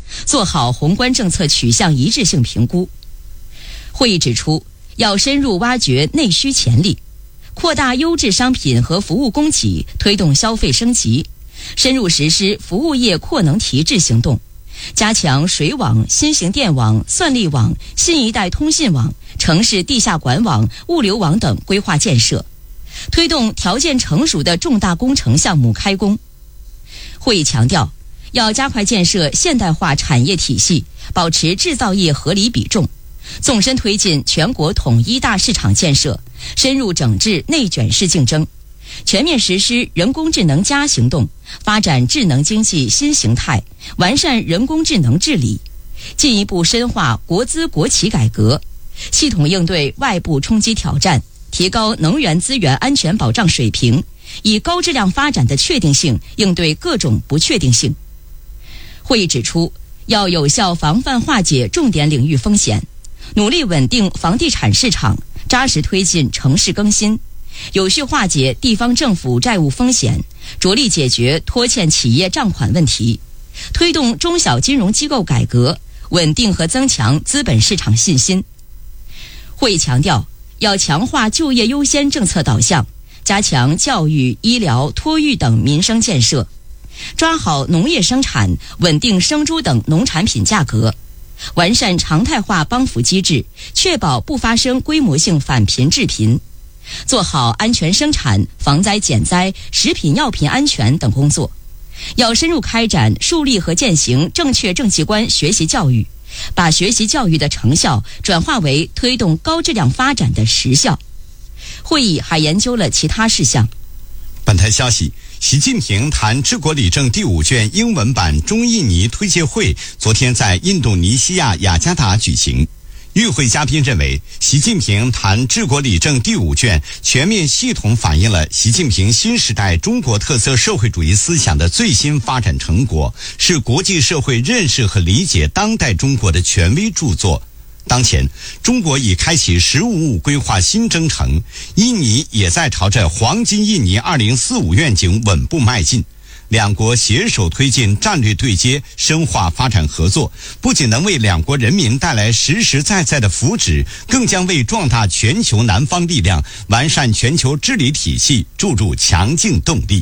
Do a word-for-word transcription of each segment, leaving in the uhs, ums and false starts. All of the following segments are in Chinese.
做好宏观政策取向一致性评估。会议指出，要深入挖掘内需潜力，扩大优质商品和服务供给，推动消费升级，深入实施服务业扩能提质行动，加强水网、新型电网、算力网、新一代通信网、城市地下管网、物流网等规划建设，推动条件成熟的重大工程项目开工。会议强调，要加快建设现代化产业体系，保持制造业合理比重，纵深推进全国统一大市场建设，深入整治内卷式竞争，全面实施人工智能加行动，发展智能经济新形态，完善人工智能治理，进一步深化国资国企改革，系统应对外部冲击挑战，提高能源资源安全保障水平，以高质量发展的确定性应对各种不确定性。会议指出，要有效防范化解重点领域风险，努力稳定房地产市场，扎实推进城市更新，有序化解地方政府债务风险，着力解决拖欠企业账款问题，推动中小金融机构改革，稳定和增强资本市场信心。会议强调，要强化就业优先政策导向，加强教育、医疗、托育等民生建设，抓好农业生产，稳定生猪等农产品价格，完善常态化帮扶机制，确保不发生规模性返贫致贫，做好安全生产、防灾减灾、食品药品安全等工作。要深入开展树立和践行正确政绩观学习教育，把学习教育的成效转化为推动高质量发展的实效。会议还研究了其他事项。 本台消息，习近平谈治国理政第五卷英文版中印尼推介会昨天在印度尼西亚雅加达举行。与会嘉宾认为，习近平谈治国理政第五卷全面系统反映了习近平新时代中国特色社会主义思想的最新发展成果，是国际社会认识和理解当代中国的权威著作。当前，中国已开启“十五五”规划新征程，印尼也在朝着黄金印尼二零四五愿景稳步迈进。两国携手推进战略对接，深化发展合作，不仅能为两国人民带来实实在在的福祉，更将为壮大全球南方力量、完善全球治理体系注入强劲动力。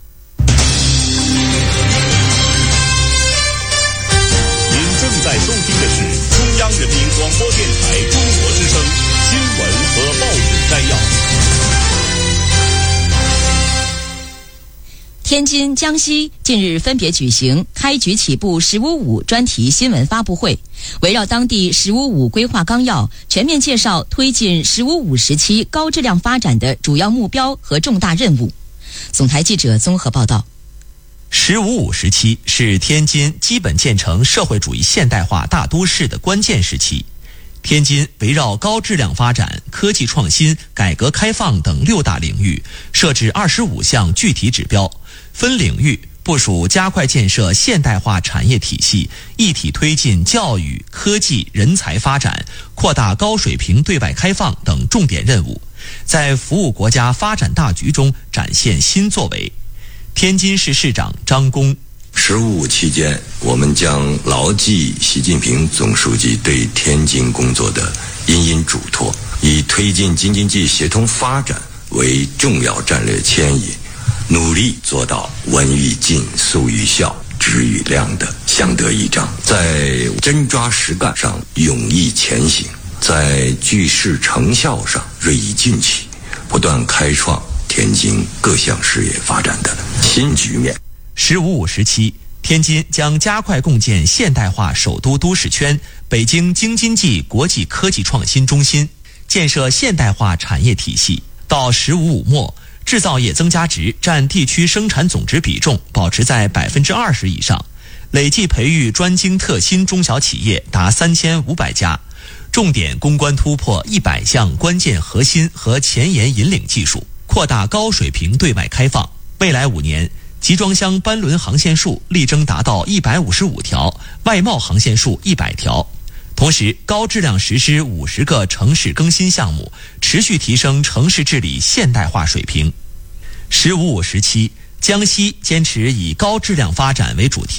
您正在收听的是中央人民广播电台中国之声新闻和报纸摘要。 天津、江西近日分别举行开局起步“十五五”专题新闻发布会，围绕当地“十五五”规划纲要，全面介绍推进“十五五”时期高质量发展的主要目标和重大任务。总台记者综合报道。 十五五时期是天津基本建成社会主义现代化大都市的关键时期。天津围绕高质量发展、科技创新、改革开放等六大领域，设置二十五项具体指标，分领域部署加快建设现代化产业体系，一体推进教育、科技、人才发展，扩大高水平对外开放等重点任务，在服务国家发展大局中展现新作为。天津市市长张公， 十五五期间，我们将牢记习近平总书记对天津工作的殷殷嘱托，以推进京津冀协同发展为重要战略牵引，努力做到文与进、素与效、质与量的相得益彰，在真抓实干上勇毅前行，在具事成效上锐意进取，不断开创天津各项事业发展的新局面。 十五五时期，天津将加快共建现代化首都都市圈、北京京津冀国际科技创新中心，建设现代化产业体系。到十五五末，制造业增加值占地区生产总值比重保持在百分之二十以上，累计培育专精特新中小企业达三千五百家，重点攻关突破一百项关键核心和前沿引领技术，扩大高水平对外开放。未来五年，集装箱班轮航线数力争达到一百五十五条，外贸航线数一百条。同时，高质量实施五十个城市更新项目，持续提升城市治理现代化水平。十五五时期，江西坚持以高质量发展为主题，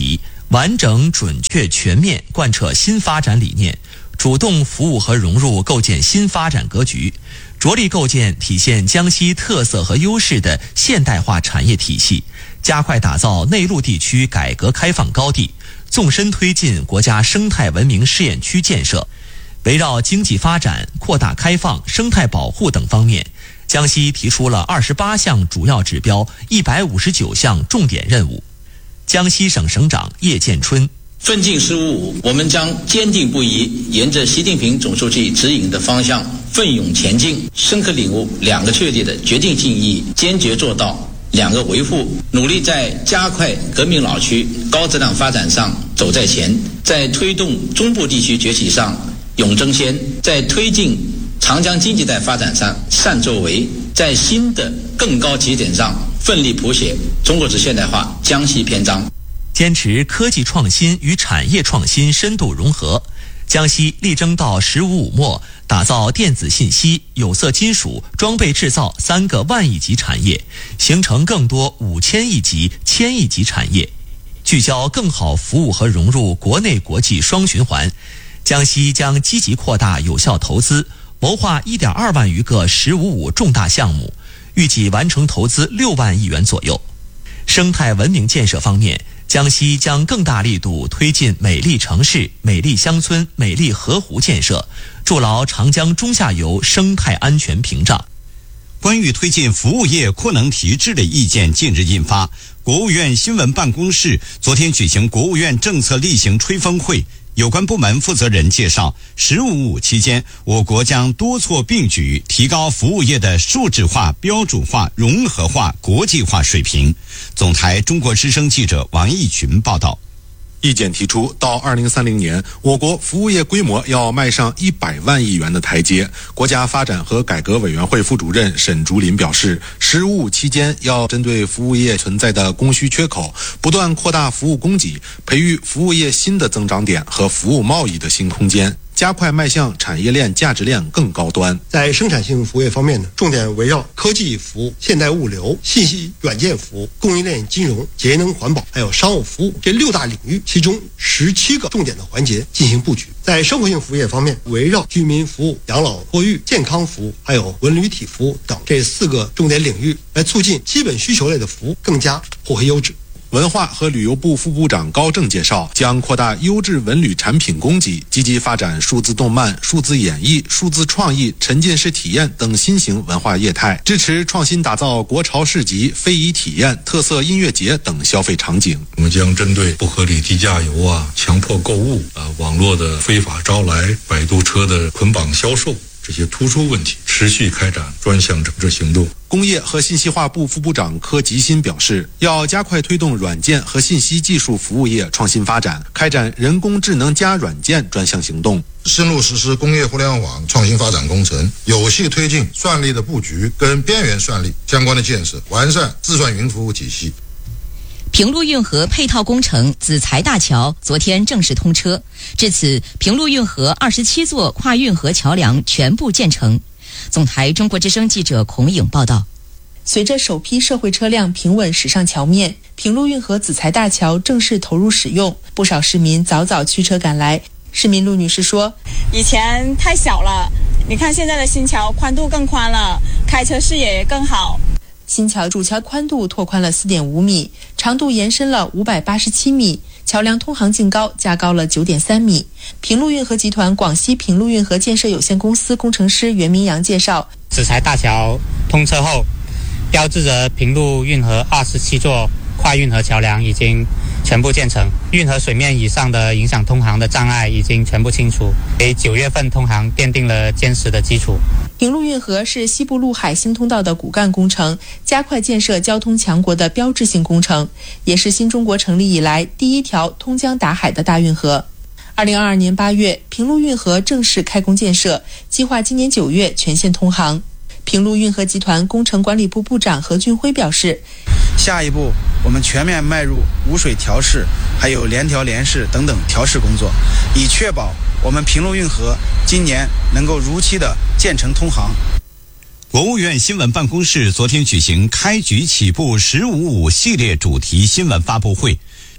完整、准确、全面贯彻新发展理念，主动服务和融入构建新发展格局，着力构建体现江西特色和优势的现代化产业体系，加快打造内陆地区改革开放高地，纵深推进国家生态文明试验区建设。围绕经济发展、扩大开放、生态保护等方面，江西提出了二十八项主要指标、一百五十九项重点任务。江西省省长叶建春： 奋进“十五五”，我们将坚定不移，沿着习近平总书记指引的方向奋勇前进，深刻领悟两个确立的决定性意义，坚决做到两个维护，努力在加快革命老区高质量发展上走在前，在推动中部地区崛起上勇争先，在推进长江经济带发展上善作为，在新的更高起点上奋力谱写中国式现代化江西篇章。 坚持科技创新与产业创新深度融合，江西力争到“十五五”末打造电子信息、有色金属、装备制造三个万亿级产业，形成更多五千亿级、千亿级产业，聚焦更好服务和融入国内国际双循环。江西将积极扩大有效投资，谋划 一点二万余个“十五五”重大项目，预计完成投资六万亿元左右。生态文明建设方面，江西将更大力度推进美丽城市、美丽乡村、美丽河湖建设，筑牢长江中下游生态安全屏障。 关于推进服务业扩能提质的意见近日印发，国务院新闻办公室昨天举行国务院政策例行吹风会。有关部门负责人介绍，“十五五”期间，我国将多措并举，提高服务业的数字化、标准化、融合化、国际化水平。总台中国之声记者王义群报道。 意见提出，到二零三零年，我国服务业规模要迈上一百万亿元的台阶。国家发展和改革委员会副主任沈竹林表示，“十五五”期间要针对服务业存在的供需缺口，不断扩大服务供给，培育服务业新的增长点和服务贸易的新空间，加快迈向产业链价值链更高端。 在生产性服务业方面呢，重点围绕科技服务、现代物流、信息软件服务、供应链金融、节能环保还有商务服务这六大领域，其中十七个重点的环节进行布局。在生活性服务业方面，围绕居民服务、养老托育、健康服务还有文旅体服务等这四个重点领域，来促进基本需求类的服务更加互惠优质。 文化和旅游部副部长高正介绍，将扩大优质文旅产品供给，积极发展数字动漫、数字演艺、数字创意、沉浸式体验等新型文化业态，支持创新打造国潮市集、非遗体验、特色音乐节等消费场景。 我们将针对不合理低价游啊、强迫购物啊、网络的非法招来、摆渡车的捆绑销售这些突出问题，持续开展专项整治行动。 工业和信息化部副部长柯吉新表示，要加快推动软件和信息技术服务业创新发展，开展人工智能加软件专项行动， 深入实施工业互联网创新发展工程，有序推进算力的布局跟边缘算力相关的建设，完善自算云服务体系。 平陆运河配套工程子材大桥昨天正式通车，至此平陆运河二十七座跨运河桥梁全部建成。总台中国之声记者孔颖报道。 随着首批社会车辆平稳驶上桥面，平陆运河子材大桥正式投入使用，不少市民早早驱车赶来。市民陆女士说， 以前太小了，你看现在的新桥宽度更宽了，开车视野也更好。 新桥主桥宽度拓宽了 四点五米，长度延伸了五百八十七米，桥梁通航净高加高了 九点三米。平陆运河集团广西平陆运河建设有限公司工程师袁明阳介绍， 子材大桥通车后，标志着平陆运河二十七座跨运河桥梁已经全部建成，运河水面以上的影响通航的障碍已经全部清除，为九月份通航奠定了坚实的基础。 平陆运河是西部陆海新通道的骨干工程，加快建设交通强国的标志性工程，也是新中国成立以来第一条通江达海的大运河。二零二二年八月，平陆运河正式开工建设，计划今年九月全线通航。平陆运河集团工程管理部部长何俊辉表示， 下一步我们全面迈入无水调试还有联调联试等等调试工作，以确保我们平陆运河今年能够如期的建成通航。 国务院新闻办公室昨天举行开局起步十五五系列主题新闻发布会，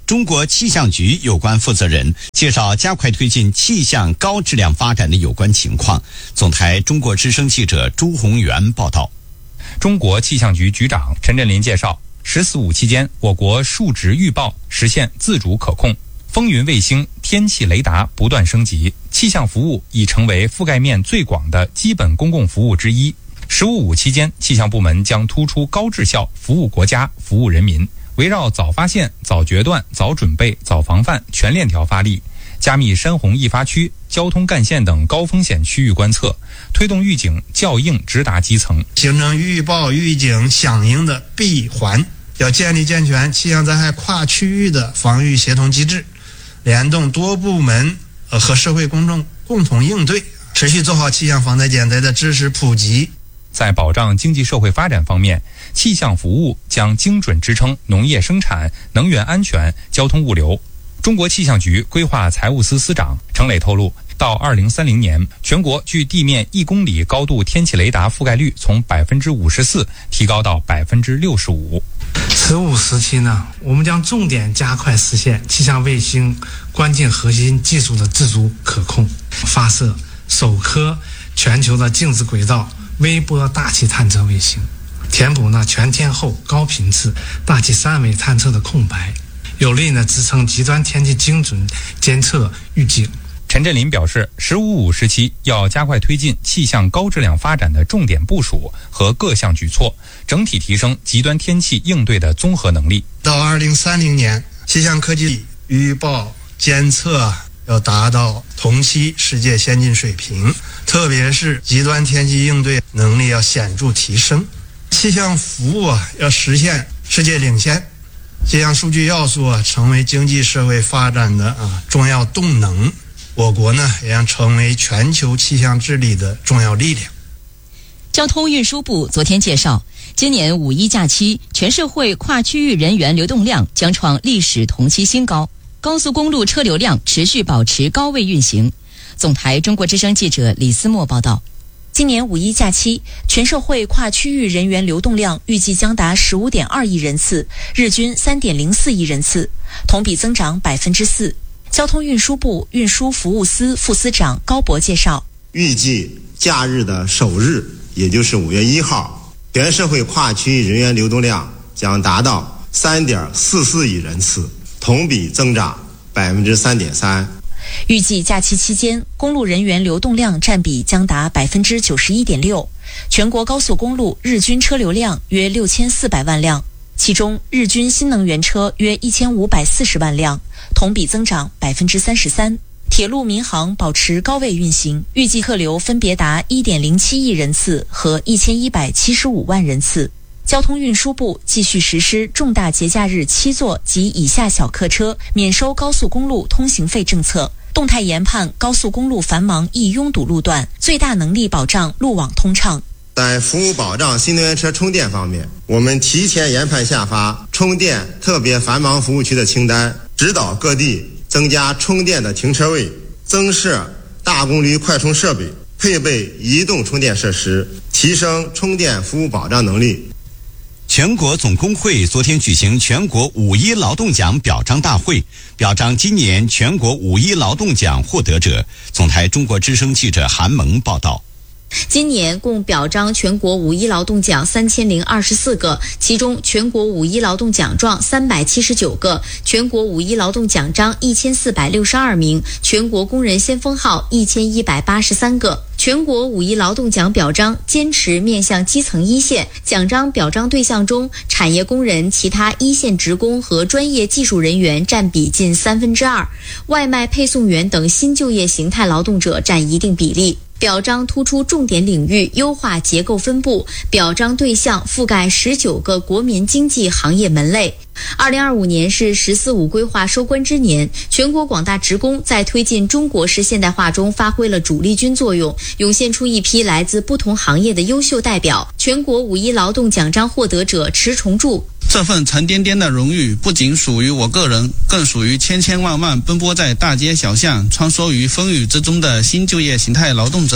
中国气象局有关负责人介绍加快推进气象高质量发展的有关情况。总台中国之声记者朱宏元报道。 中国气象局局长陈振林介绍，十四五期间，我国数值预报实现自主可控，风云卫星、天气雷达不断升级，气象服务已成为覆盖面最广的基本公共服务之一。十五五期间，气象部门将突出高质效服务国家、服务人民，围绕早发现、早决断、早准备、早防范全链条发力，加密深红易发区、交通干线等高风险区域观测，推动预警校应直达基层， 形成预报预警响应的闭环。要建立健全气象灾害跨区域的防御协同机制，联动多部门和社会公众共同应对，持续做好气象防灾减灾的知识普及。 在保障经济社会发展方面，气象服务将精准支撑农业生产、能源安全、交通物流。中国气象局规划财务司司长程磊透露，到二零三零年，全国距地面一公里高度天气雷达覆盖率从百分之五十四提高到百分之六十五。 此五时期呢，我们将重点加快实现气象卫星关键核心技术的自主可控，发射首颗全球的静止轨道微波大气探测卫星，填补呢全天候高频次大气三维探测的空白，有力呢支撑极端天气精准监测预警。 陈振林表示，十五五时期要加快推进气象高质量发展的重点部署和各项举措，整体提升极端天气应对的综合能力。 到二零三零年，气象科技预报监测要达到同期世界先进水平，特别是极端天气应对能力要显著提升。气象服务啊要实现世界领先，气象数据要素啊成为经济社会发展的啊重要动能。我国呢也将成为全球气象治理的重要力量。 交通运输部昨天介绍，今年五一假期全社会跨区域人员流动量将创历史同期新高，高速公路车流量持续保持高位运行。总台中国之声记者李思墨报道。 今年五一假期，全社会跨区域人员流动量预计将达 十五点二亿人次，日均 三点零四亿人次，同比增长 百分之四。交通运输部运输服务司副司长高博介绍， 预计假日的首日，也就是五月一号，全社会跨区域人员流动量将达到 三点四四亿人次，同比增长 百分之三点三。 预计假期期间，公路人员流动量占比将达 百分之九十一点六， 全国高速公路日均车流量约六千四百万辆，其中日均新能源车约一千五百四十万辆，同比增长 百分之三十三。铁路民航保持高位运行，预计客流分别达 一点零七亿人次和一千一百七十五万人次。交通运输部继续实施重大节假日七座及以下小客车免收高速公路通行费政策，动态研判高速公路繁忙易拥堵路段，最大能力保障路网通畅。 在服务保障新能源车充电方面，我们提前研判下发充电特别繁忙服务区的清单，指导各地增加充电的停车位，增设大功率快充设备，配备移动充电设施，提升充电服务保障能力。 全国总工会昨天举行全国五一劳动奖表彰大会，表彰今年全国五一劳动奖获得者。总台中国之声记者韩萌报道。 今年共表彰全国五一劳动奖三千零二十四个，其中全国五一劳动奖状三百七十九个，全国五一劳动奖章一千四百六十二名，全国工人先锋号一千一百八十三个。全国五一劳动奖表彰坚持面向基层一线，奖章表彰对象中，产业工人、其他一线职工和专业技术人员占比近三分之二，外卖配送员等新就业形态劳动者占一定比例。表彰突出重点领域，优化结构分布，表彰对象覆盖十九个国民经济行业门类。二零二五年是“十四五”规划收官之年，全国广大职工在推进中国式现代化中发挥了主力军作用，涌现出一批来自不同行业的优秀代表。全国五一劳动奖章获得者池崇柱， 这份沉甸甸的荣誉不仅属于我个人，更属于千千万万奔波在大街小巷、穿梭于风雨之中的新就业形态劳动者。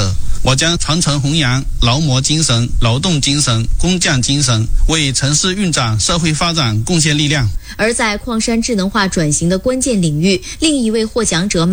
我将传承弘扬劳模精神、劳动精神、工匠精神，为城市运转、社会发展贡献力量。 而在矿山智能化转型的关键领域，另一位获奖者